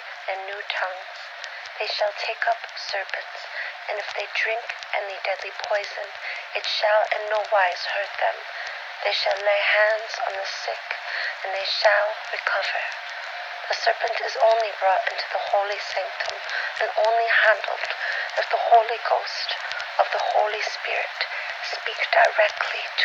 and new tongues. They shall take up serpents, and if they drink any deadly poison, it shall in no wise hurt them. They shall lay hands on the sick, and they shall recover. The serpent is only brought into the holy sanctum, and only handled if the Holy Ghost of the Holy Spirit speak directly